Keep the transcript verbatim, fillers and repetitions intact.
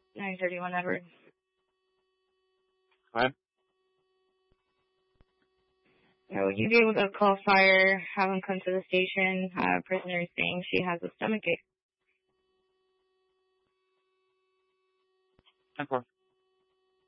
nine thirty-one Edward. What? So would you be able to call fire, have them come to the station? Uh, prisoner is saying she has a stomachache. Of course.